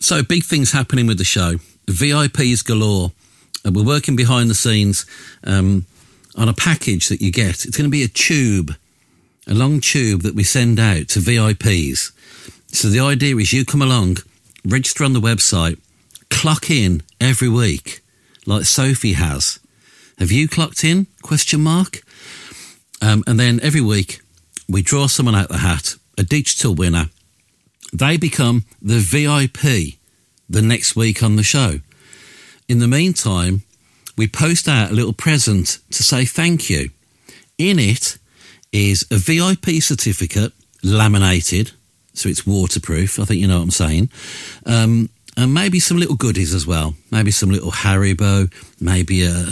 So big things happening with the show. VIPs galore. We're working behind the scenes on a package that you get. It's going to be a long tube that we send out to VIPs. So the idea is you come along, register on the website, clock in every week, like Sophie has. Have you clocked in? ? And then every week we draw someone out the hat, a digital winner. They become the VIP the next week on the show. In the meantime, we post out a little present to say thank you. In it is a VIP certificate, laminated, so it's waterproof. I think you know what I'm saying. And maybe some little goodies as well. Maybe some little Haribo, maybe a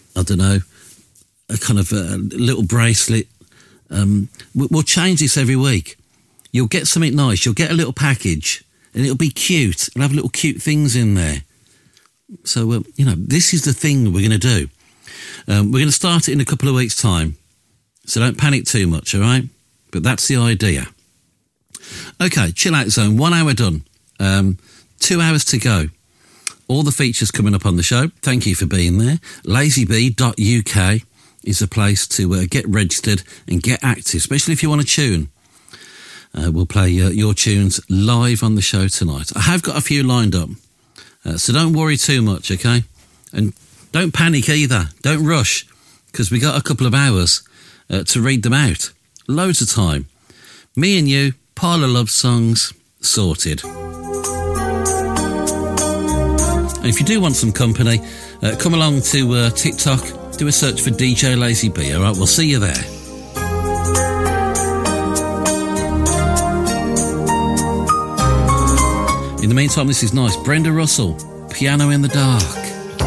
kind of a little bracelet. We'll change this every week. You'll get something nice. You'll get a little package and it'll be cute. It'll have little cute things in there. So, this is the thing we're going to do. We're going to start it in a couple of weeks' time. So don't panic too much, all right? But that's the idea. Okay, Chill Out Zone, 1 hour done. 2 hours to go. All the features coming up on the show. Thank you for being there. lazybee.uk is a place to get registered and get active, especially if you want to tune. We'll play your tunes live on the show tonight. I have got a few lined up, so don't worry too much, okay? And don't panic either. Don't rush, because we got a couple of hours to read them out. Loads of time. Me and you, pile of love songs, sorted. And if you do want some company, come along to TikTok, do a search for DJ Lazy B, all right? We'll see you there. In the meantime, this is nice. Brenda Russell, Piano in the Dark.